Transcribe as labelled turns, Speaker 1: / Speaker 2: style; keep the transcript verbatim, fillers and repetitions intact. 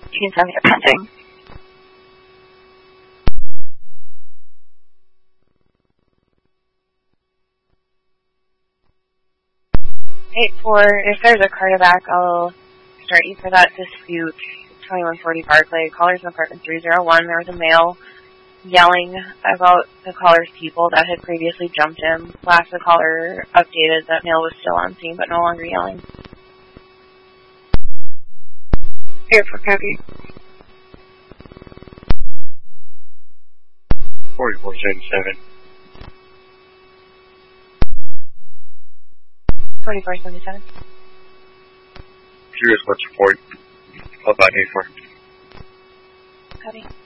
Speaker 1: Team seven, you're pending. eight four, if there's a cardiac, I'll start you for that dispute. twenty-one forty Barclay, callers in apartment three oh one. There was a male yelling about the caller's people that had previously jumped him. Last the caller updated, that male was still on scene, but no longer yelling.
Speaker 2: eight four, copy.
Speaker 3: forty-four seventy-seven.
Speaker 1: forty-four seventy-seven.
Speaker 3: Curious what's forty. How about eight four?
Speaker 1: Copy.